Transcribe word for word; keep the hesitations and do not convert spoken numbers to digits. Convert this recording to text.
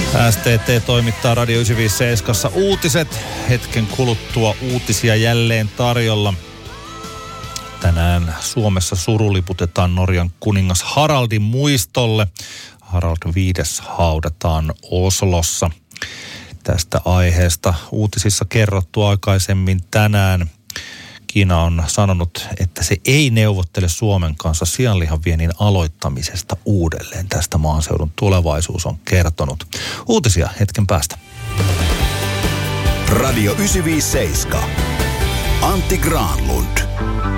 S T T toimittaa Radio yhdeksänsataaviisikymmentäseitsemän uutiset. Hetken kuluttua uutisia jälleen tarjolla. Tänään Suomessa suruliputetaan Norjan kuningas Haraldin muistolle. Harald viides haudataan Oslossa. Tästä aiheesta uutisissa kerrottu aikaisemmin tänään. Kiina on sanonut, että se ei neuvottele Suomen kanssa sianlihan viennin aloittamisesta uudelleen. Tästä maaseudun tulevaisuus on kertonut. Uutisia hetken päästä. Radio yhdeksänsataaviisikymmentäseitsemän. Antti Granlund.